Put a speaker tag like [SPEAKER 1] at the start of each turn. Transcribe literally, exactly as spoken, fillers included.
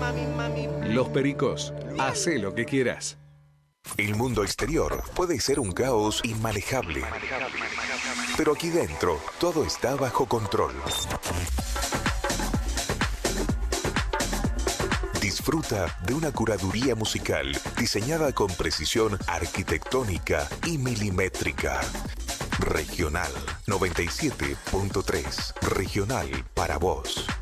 [SPEAKER 1] Los Pericos, hacé lo que quieras.
[SPEAKER 2] El mundo exterior puede ser un caos inmanejable, pero aquí dentro todo está bajo control. Disfruta de una curaduría musical diseñada con precisión arquitectónica y milimétrica. Regional noventa y siete punto tres. Regional para vos.